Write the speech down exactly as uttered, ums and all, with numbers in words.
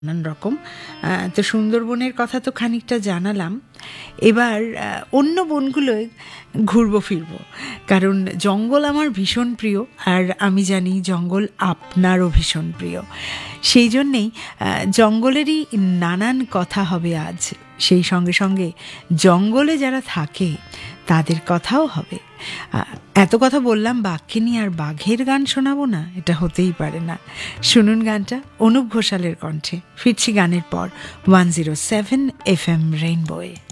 নানান রকম। তো সুন্দরবনের কথা তো খানিকটা জানালাম, এবার অন্য বনগুলোয় ঘুরবো ফিরবো, কারণ জঙ্গল আমার ভীষণ প্রিয়, আর আমি জানি জঙ্গল আপনারও ভীষণ প্রিয়। সেই জন্যেই জঙ্গলেরই নানান কথা হবে আজ। সেই সঙ্গে সঙ্গে জঙ্গলে যারা থাকে তাদের কথাও হবে। এত কথা বললাম, বাঘিনী আর বাঘের গান শোনাবো না, এটা হতেই পারে না। শুনুন গানটা অনুপ ঘোষালের কণ্ঠে। ফিরছি গানের পর one zero seven F M রেইনবোয়ে।